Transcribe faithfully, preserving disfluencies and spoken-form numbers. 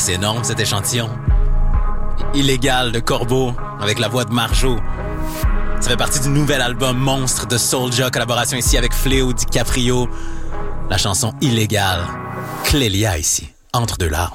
assez énorme, cet échantillon. Illégal de Corbeau, avec la voix de Marjo. Ça fait partie du nouvel album Monstre de Soulja, collaboration ici avec Fléau DiCaprio. La chanson Illégale. Clélia ici, entre deux larmes.